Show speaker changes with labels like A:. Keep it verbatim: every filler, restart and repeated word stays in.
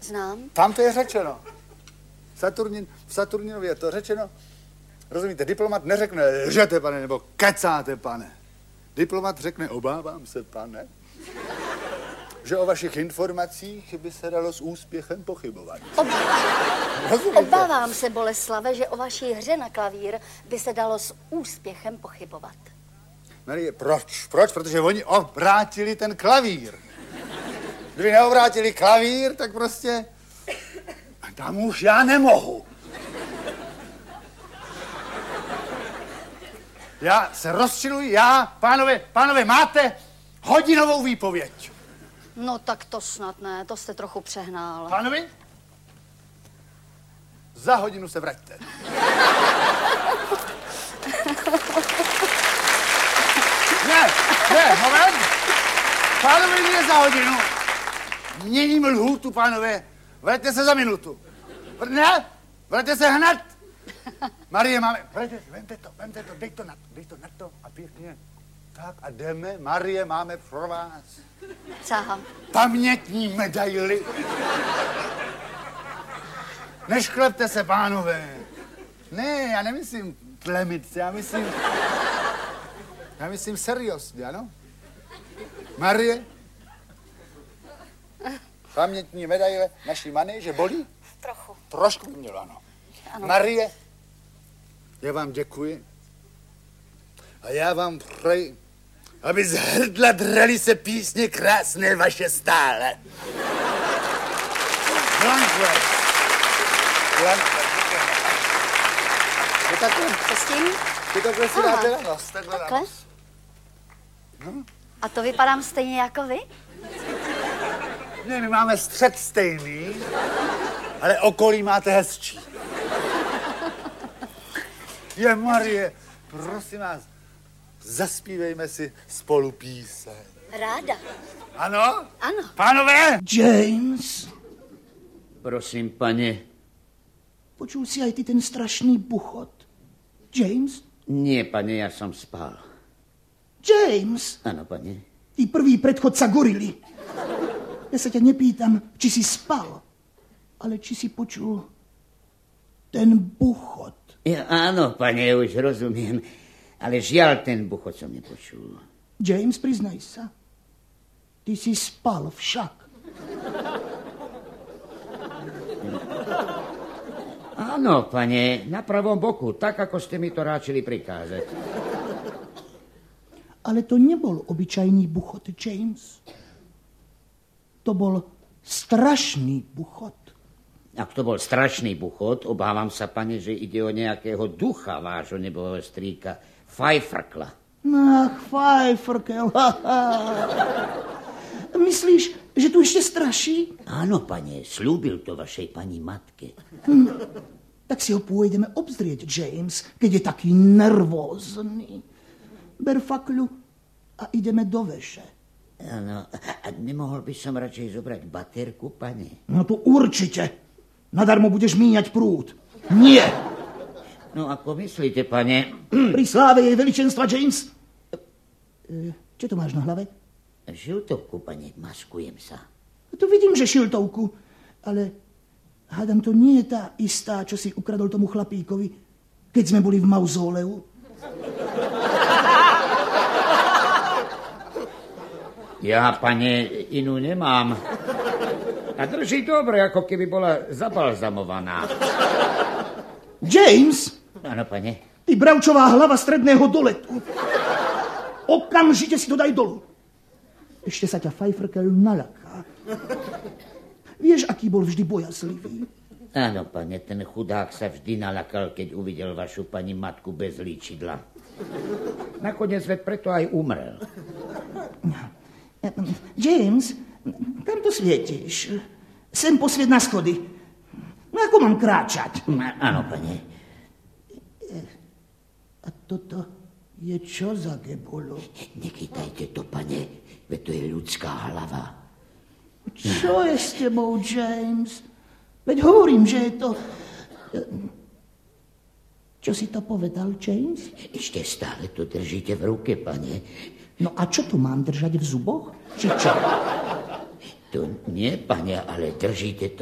A: Znám.
B: Tam to je řečeno. Saturnin, v Saturninově je to řečeno. Rozumíte, diplomat neřekne lžete, pane, nebo kecáte, pane. Diplomat řekne obávám se, pane, že o vašich informacích by se dalo s úspěchem pochybovat.
A: Ob... Obávám se, Boleslave, že o vaší hře na klavír by se dalo s úspěchem pochybovat.
B: Marie, proč? Proč? Protože oni obrátili ten klavír. Kdyby neobrátili klavír, tak prostě tam už já nemohu. Já se rozčiluji, já, pánové, pánové, máte hodinovou výpověď.
A: No tak to snad ne, to jste trochu přehnal.
B: Pánovi, za hodinu se vraťte. Ne, ne, moment. Pánovi nie za hodinu. Měním lhůtu, pánové. Vraťte se za minutu. Ne, vraťte se hned. Marie, máme, vraťte, vemte to, vemte to, dej to na to, dej to na to a pěkně. Tak a jdeme, Marie, máme pro vás.
A: Co?
B: Pamětní medaily. Nešklepte se, pánové. Ne, já nemyslím tlemit se, já myslím... Já myslím seriózně, ano? Marie? Pamětní medaile naší Many, že bolí?
A: Trochu.
B: Trošku by mělo, ano.
A: Ano.
B: Marie, já vám děkuji. A já vám přeji, aby z hrdla drali se písně krásné vaše stále. Blankle. Blankle. Je takhle.
A: Co s tím?
B: Ty takhle si dáte na nos. Takhle na nos.
A: No. A to vypadám stejně jako vy?
B: Ne, my máme střed stejný, ale okolí máte hezčí. Je, Marie, prosím vás, zaspívejme si spolu píseň.
A: Ráda.
B: Ano?
A: Ano.
B: Pánové!
C: James,
D: Prosím, pane.
C: počul si aj ty ten strašný buchot? James?
D: Nie, pane, ja som spal.
C: James!
D: Áno, pane.
C: Ty prvý predchodca gorily. Ja sa ťa nepýtam, či si spal, ale či si počul ten buchot.
D: Ja, áno, pane, už rozumiem. Ale žiaľ, ten buchot som nepočul.
C: James, priznaj sa. Ty si spal však.
D: Áno, pane, na pravom boku, tak, ako ste mi to ráčili prikázať.
C: Ale to nebol obyčajný buchot, James. To bol strašný buchot.
D: Ak to bol strašný buchot, obávam sa, pane, že ide o nejakého ducha vášho nebového strýka, Fajfrkla.
C: Ach, Fajfrkel. Myslíš, že tu ešte straší?
D: Áno, pane, slúbil to vašej pani matke.
C: Hm. Tak si ho pôjdeme obzrieť, James, keď je taký nervózny. Ber fakľu a ideme do veše.
D: Áno, a nemohol by som radšej zobrať baterku, pane?
C: No to určite. Nadarmo budeš míňať prúd. Nie.
D: No ako myslíte, pane?
C: Pri sláve jej veličenstva, James. E, čo to máš na hlave?
D: Šiltovku, pane, maskujem sa.
C: To vidím, že šiltovku, ale hádam, to nie je tá istá, čo si ukradol tomu chlapíkovi, keď sme boli v mauzóleu.
D: Ja, pane, inú nemám. A drží dobre, ako keby bola zabalzamovaná.
C: James!
D: Áno, pane.
C: Ty bravčová hlava stredného doletu. Okamžite si to daj dolu. Ešte sa ťa Fajfrkel nalaká. Vieš, aký bol vždy bojazlivý?
D: Áno, pane, ten chudák sa vždy nalakal, keď uvidel vašu pani matku bez líčidla. Nakoniec veď preto aj umrel.
C: James, kam to svietiš? Sem posviet na schody. No ako mám kráčať?
D: Áno, pane.
C: A toto je čo za gebolo?
D: Nechytajte to, pane, veď to je ľudská hlava.
C: Čo je s tebou, James? Veď hovorím, že je to... Čo si to povedal, James?
D: Ešte stále to držíte v ruke, pane.
C: No a čo tu mám držať v zuboch? Či čo?
D: To nie, pane, ale držíte to